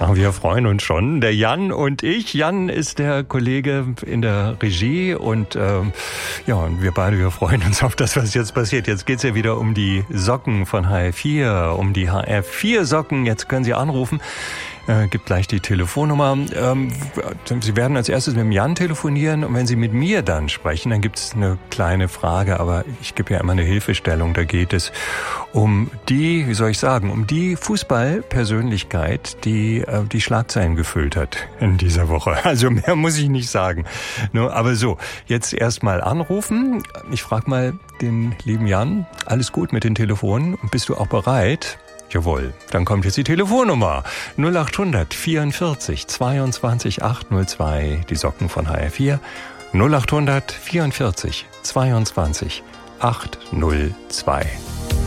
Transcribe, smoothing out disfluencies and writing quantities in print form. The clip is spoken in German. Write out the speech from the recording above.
Wir freuen uns schon. Der Jan und ich. Jan ist der Kollege in der Regie und und wir beide, wir freuen uns auf das, was jetzt passiert. Jetzt geht's ja wieder um die Socken von HR4, um die HR4-Socken. Jetzt können Sie anrufen. Gibt gleich die Telefonnummer. Sie werden als erstes mit dem Jan telefonieren und wenn Sie mit mir dann sprechen, dann gibt es eine kleine Frage, aber ich gebe ja immer eine Hilfestellung. Da geht es um die, um die Fußballpersönlichkeit, die die Schlagzeilen gefüllt hat in dieser Woche. Also mehr muss ich nicht sagen. Aber so, jetzt erstmal anrufen. Ich frage mal den lieben Jan, alles gut mit den Telefonen? Und bist du auch bereit? Jawohl, dann kommt jetzt die Telefonnummer 0800 44 22 802, die Socken von HR4, 0800 44 22 802.